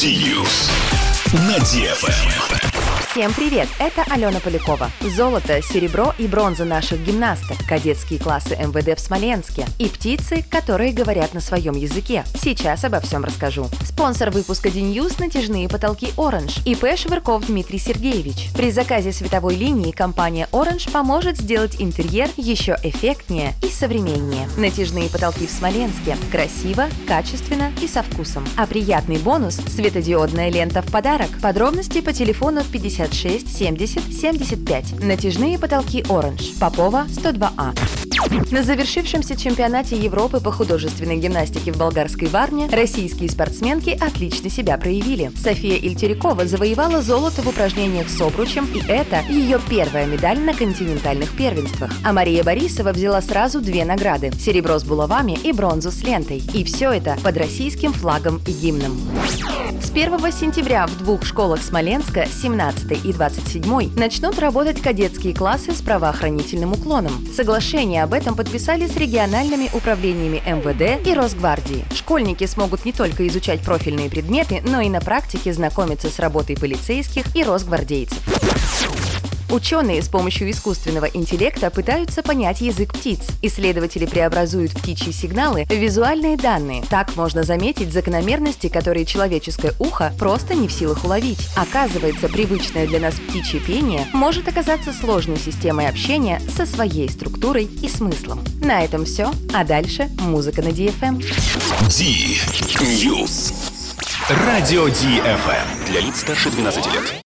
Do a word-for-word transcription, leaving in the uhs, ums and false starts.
News на ди эф эм. Всем привет! Это Алена Полякова. Золото, серебро и бронза наших гимнасток, кадетские классы эм вэ дэ в Смоленске и птицы, которые говорят на своем языке. Сейчас обо всем расскажу. Спонсор выпуска Ди-Ньюс — натяжные потолки Orange. и пэ Швырков Дмитрий Сергеевич. При заказе световой линии компания Orange поможет сделать интерьер еще эффектнее и современнее. Натяжные потолки в Смоленске. Красиво, качественно и со вкусом. А приятный бонус — светодиодная лента в подарок. Подробности по телефону пятьдесят шесть семьдесят семьдесят пять. Натяжные потолки Orange. Попова, сто два А. На завершившемся чемпионате Европы по художественной гимнастике в болгарской Варне российские спортсменки отлично себя проявили. София Ильтерикова завоевала золото в упражнениях с обручем, и это ее первая медаль на континентальных первенствах. А Мария Борисова взяла сразу две награды – серебро с булавами и бронзу с лентой. И все это под российским флагом и гимном. С первого сентября в двух школах Смоленска, семнадцатой и двадцать седьмой, начнут работать кадетские классы с правоохранительным уклоном. Соглашение об этом подписали с региональными управлениями эм вэ дэ и Росгвардии. Школьники смогут не только изучать профильные предметы, но и на практике знакомиться с работой полицейских и росгвардейцев. Ученые с помощью искусственного интеллекта пытаются понять язык птиц. Исследователи преобразуют птичьи сигналы в визуальные данные. Так можно заметить закономерности, которые человеческое ухо просто не в силах уловить. Оказывается, привычное для нас птичье пение может оказаться сложной системой общения со своей структурой и смыслом. На этом все, а дальше музыка на ди эф эм. Ди-Ньюс. Радио ди эф эм. Для лиц старше двенадцати лет.